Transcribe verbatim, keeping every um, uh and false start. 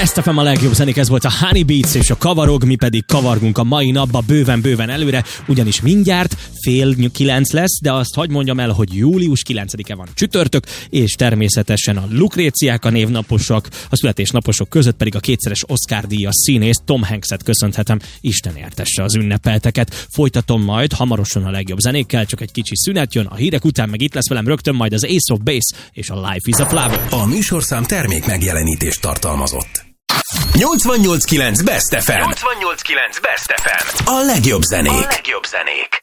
Best ef em a legjobb zenék, ez volt a Honey Beats és a Kavarog, mi pedig kavargunk a mai napba bőven-bőven előre, ugyanis mindjárt fél kilenc lesz, de azt hadd mondjam el, hogy július kilencedike van csütörtök, és természetesen a Lukréciák a névnaposok, a születésnaposok között pedig a kétszeres Oscar-díjas színész Tom Hanks-et köszönhetem, Isten értesse az ünnepelteket. Folytatom majd hamarosan a legjobb zenékkel, csak egy kicsi szünet jön, a hírek után meg itt lesz velem rögtön majd az Ace of Base és a Life is a Flower. A műsorszám termék megjelenítést tartalmazott. nyolcvannyolc kilenc Best ef em. nyolcvannyolc kilenc Best ef em. A legjobb zenék. A legjobb zenék.